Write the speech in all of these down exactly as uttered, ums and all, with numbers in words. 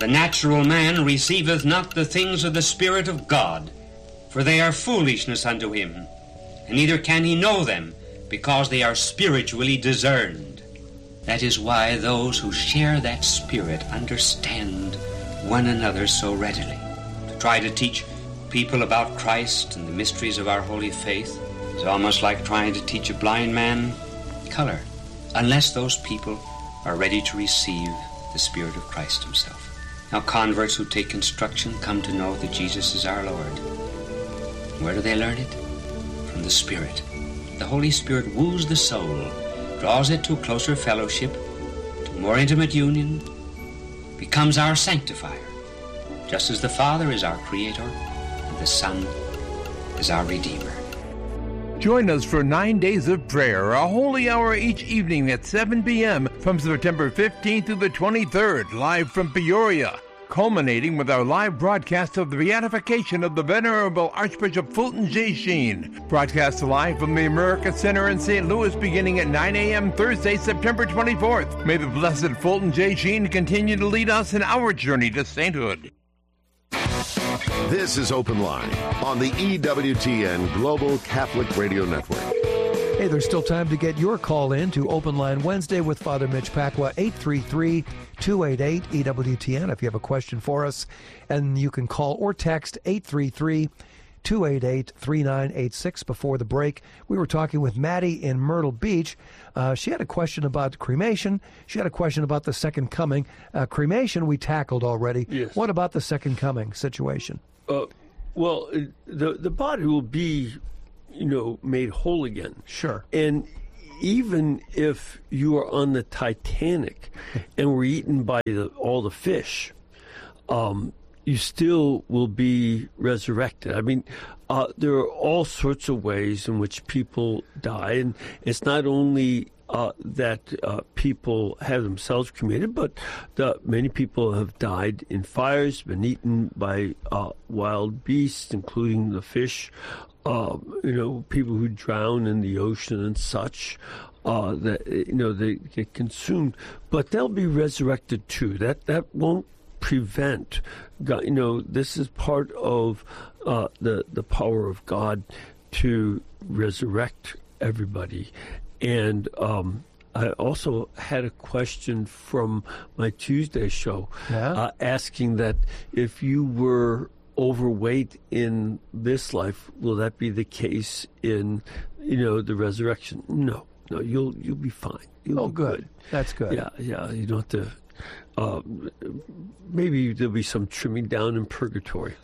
The natural man receiveth not the things of the Spirit of God, for they are foolishness unto him, and neither can he know them, because they are spiritually discerned. That is why those who share that Spirit understand one another so readily. To try to teach people about Christ and the mysteries of our holy faith is almost like trying to teach a blind man color, unless those people are ready to receive the Spirit of Christ himself. Now, converts who take instruction come to know that Jesus is our Lord. Where do they learn it? From the Spirit. The Holy Spirit woos the soul, draws it to closer fellowship, to more intimate union, becomes our sanctifier, just as the Father is our Creator and the Son is our Redeemer. Join us for nine days of prayer, a holy hour each evening at seven p.m. from September fifteenth through the twenty-third, live from Peoria, culminating with our live broadcast of the beatification of the Venerable Archbishop Fulton J. Sheen. Broadcast live from the America Center in Saint Louis beginning at nine a.m. Thursday, September twenty-fourth. May the Blessed Fulton J. Sheen continue to lead us in our journey to sainthood. This is Open Line on the E W T N Global Catholic Radio Network. Hey, there's still time to get your call in to Open Line Wednesday with Father Mitch Pacwa, eight three three, two eight eight, E W T N if you have a question for us. And you can call or text eight three three, two eight eight, three nine eight six. Before the break, we were talking with Maddie in Myrtle Beach. Uh, she had a question about cremation. She had a question about the second coming. Uh, cremation we tackled already. Yes. What about the second coming situation? Uh, well, the the body will be, you know, made whole again. Sure. And even if you are on the Titanic and were eaten by the, all the fish, um, you still will be resurrected. I mean, uh, there are all sorts of ways in which people die, and it's not only uh, that uh, people have themselves cremated, but the, many people have died in fires, been eaten by uh, wild beasts, including the fish. Uh, you know, people who drown in the ocean and such, uh, that you know they get consumed, but they'll be resurrected too. That that won't prevent God. You know, this is part of uh, the the power of God to resurrect everybody. And um, I also had a question from my Tuesday show, Yeah. uh, asking that if you were overweight in this life, will that be the case in, you know, the resurrection? No, no, you'll you'll be fine. You'll Oh, be good. That's good. Yeah, yeah. You don't have to. Uh, maybe there'll be some trimming down in purgatory.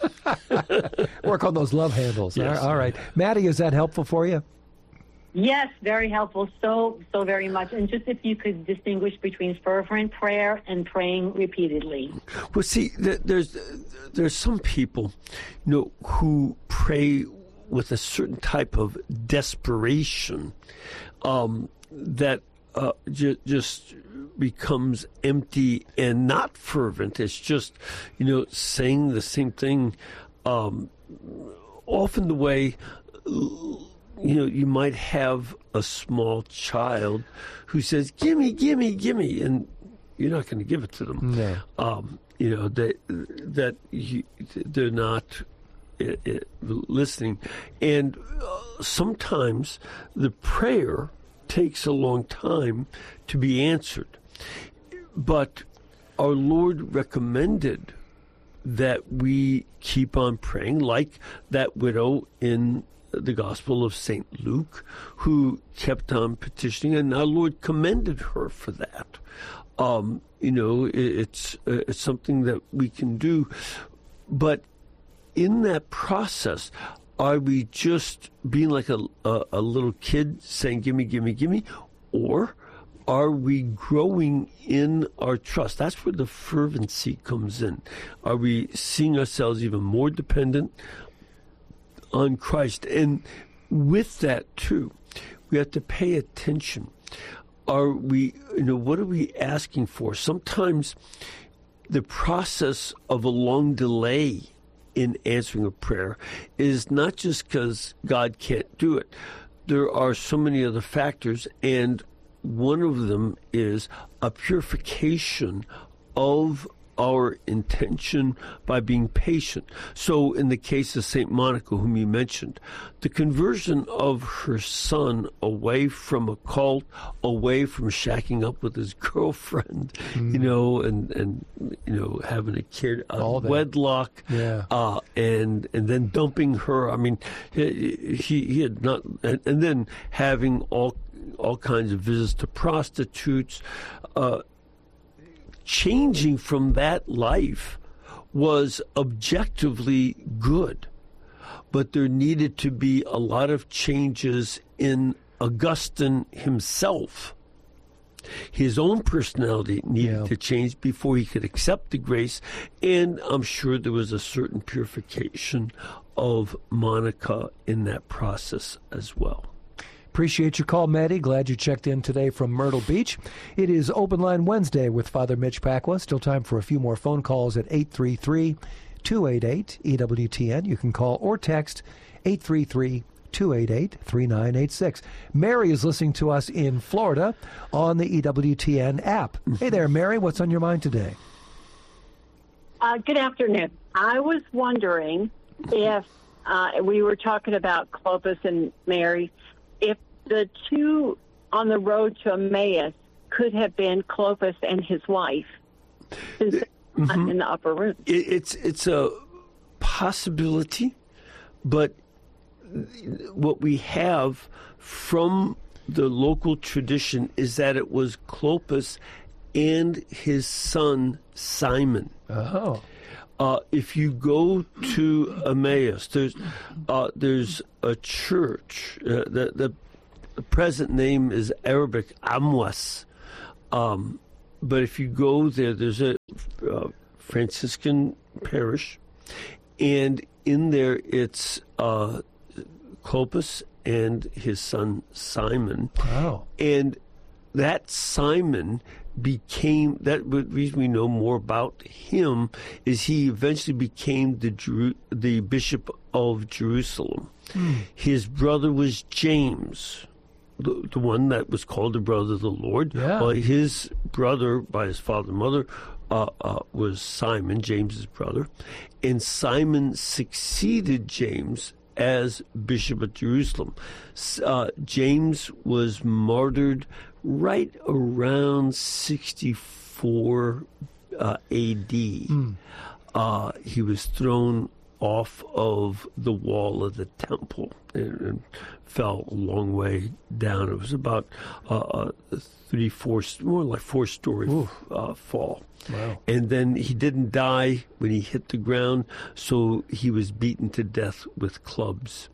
Work on those love handles. Yes. All right. Maddie, is that helpful for you? Yes, very helpful, so, so very much. And just if you could distinguish between fervent prayer and praying repeatedly. Well, see, th- there's there's some people, you know, who pray with a certain type of desperation um, that uh, ju- just becomes empty and not fervent. It's just, you know, saying the same thing, um, often the way. You know, you might have a small child who says, "Gimme, gimme, gimme," and you're not going to give it to them. No. Um, you know that that you, they're not uh, uh, listening, and uh, sometimes the prayer takes a long time to be answered. But our Lord recommended that we keep on praying, like that widow in the Gospel of Saint Luke, who kept on petitioning, and our Lord commended her for that. Um, you know, it, it's uh, it's something that we can do, but in that process, are we just being like a a, a little kid saying, "Gimme, gimme, gimme," or are we growing in our trust? That's where the fervency comes in. Are we seeing ourselves even more dependent on Christ? And with that too, we have to pay attention. Are we, you know, what are we asking for? Sometimes the process of a long delay in answering a prayer is not just because God can't do it. There are so many other factors, and one of them is a purification of our intention by being patient. So in the case of Saint Monica, whom you mentioned, the conversion of her son away from a cult, away from shacking up with his girlfriend, mm. you know, and, and you know, having a kid, a wedlock, yeah. uh, and and then dumping her. I mean, he, he had not, and, and then having all all kinds of visits to prostitutes. Uh, changing from that life was objectively good, but there needed to be a lot of changes in Augustine himself. His own personality needed yeah. to change before he could accept the grace, and I'm sure there was a certain purification of Monica in that process as well. Appreciate your call, Maddie. Glad you checked in today from Myrtle Beach. It is Open Line Wednesday with Father Mitch Pacwa. Still time for a few more phone calls at eight three three, two eight eight, E W T N. You can call or text eight three three, two eight eight, three nine eight six. Mary is listening to us in Florida on the E W T N app. Hey there, Mary. What's on your mind today? Uh, good afternoon. I was wondering if uh, we were talking about Clopas and Mary, if the two on the road to Emmaus could have been Clopas and his wife, since they're not mm-hmm. in the upper room. It, it's it's a possibility, but what we have from the local tradition is that it was Clopas and his son Simon. Oh. Uh, if you go to Emmaus, there's uh, there's a church. Uh, the, the the present name is Arabic Amwas, um, but if you go there, there's a uh, Franciscan parish, and in there it's uh, Clopas and his son Simon. Wow. And that Simon became, that the reason we know more about him is he eventually became the Jeru- the Bishop of Jerusalem. Mm. His brother was James, the, the one that was called the brother of the Lord. Yeah. Well, his brother, by his father and mother, uh, uh, was Simon, James's brother. And Simon succeeded James as Bishop of Jerusalem. Uh, James was martyred right around sixty-four uh, A D. Mm. Uh, he was thrown off of the wall of the temple and, and fell a long way down. It was about uh, a three, four, more like four-story uh, fall. Wow. And then he didn't die when he hit the ground, so he was beaten to death with clubs.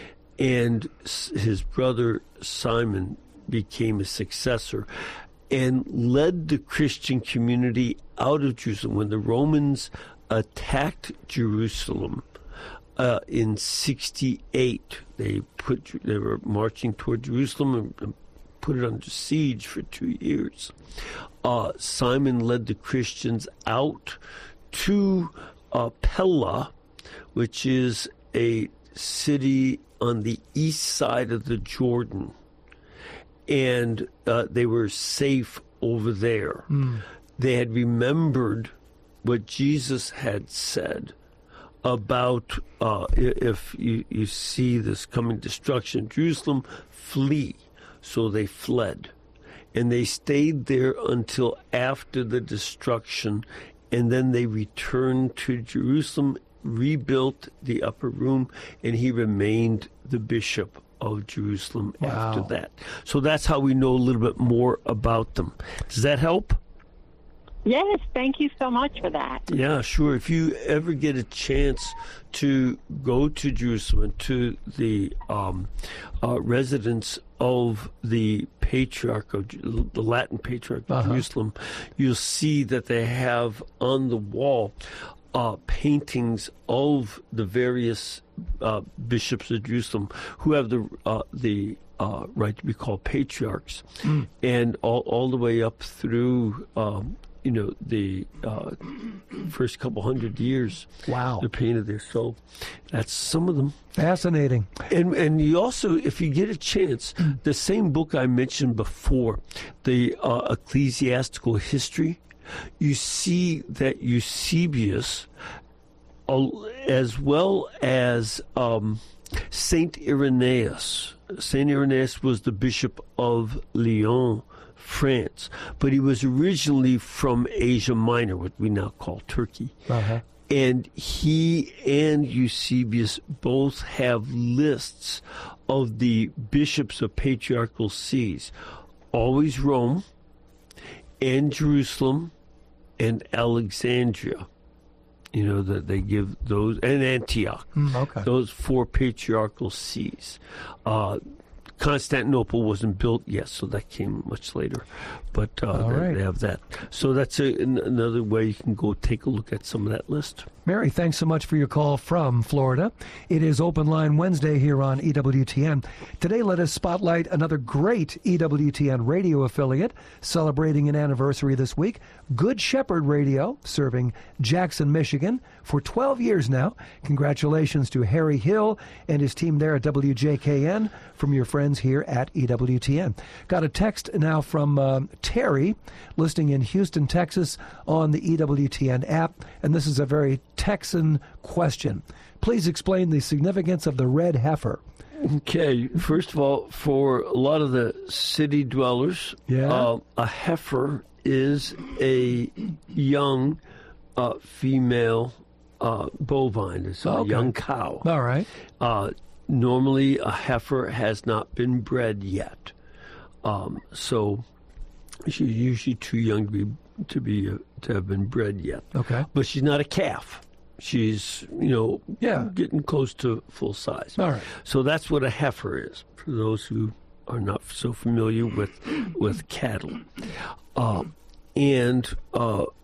And his brother Simon became a successor and led the Christian community out of Jerusalem. When the Romans attacked Jerusalem uh, in sixty-eight, they put they were marching toward Jerusalem and, and put it under siege for two years. Uh, Simon led the Christians out to uh, Pella, which is a city on the east side of the Jordan. And uh, they were safe over there. Mm. They had remembered what Jesus had said about uh, if you, you see this coming destruction in Jerusalem, flee. So they fled. And they stayed there until after the destruction. And then they returned to Jerusalem, rebuilt the upper room, and he remained the bishop of Jerusalem wow. after that. So that's how we know a little bit more about them. Does that help? Yes, thank you so much for that. Yeah, sure. If you ever get a chance to go to Jerusalem, to the um, uh, residence of the Patriarch of the Latin Patriarch of uh-huh. Jerusalem, you'll see that they have on the wall uh, paintings of the various uh, bishops of Jerusalem who have the uh, the uh, right to be called patriarchs, mm. and all all the way up through. Um, You know, the uh, first couple hundred years. Wow. They're painted there. So that's some of them. Fascinating. And and you also, if you get a chance, the same book I mentioned before, the uh, Ecclesiastical History, you see that Eusebius, uh, as well as um, Saint Irenaeus. Saint Irenaeus was the bishop of Lyon, France, but he was originally from Asia Minor, what we now call Turkey. Uh-huh. And he and Eusebius both have lists of the bishops of patriarchal sees, always Rome and Jerusalem and Alexandria. You know, that they give those, and Antioch, Mm, okay. those four patriarchal sees. Uh, Constantinople wasn't built yet, so that came much later. But uh, All they, right. they have that. So that's a, an, another way you can go take a look at some of that list. Mary, thanks so much for your call from Florida. It is Open Line Wednesday here on E W T N. Today, let us spotlight another great E W T N radio affiliate celebrating an anniversary this week. Good Shepherd Radio, serving Jackson, Michigan for twelve years now. Congratulations to Harry Hill and his team there at W J K N from your friends here at E W T N. Got a text now from um, Terry, listening in Houston, Texas on the E W T N app, and this is a very Texan question. Please explain the significance of the red heifer. Okay, first of all, for a lot of the city dwellers, Yeah. uh, a heifer is a young uh, female uh, bovine. It's a Okay. young cow. All right. Uh, normally, a heifer has not been bred yet, um, so she's usually too young to be to be uh, to have been bred yet. Okay. But she's not a calf. She's, you know, Yeah. getting close to full size. All right. So that's what a heifer is, for those who are not so familiar with with cattle. Um, and uh,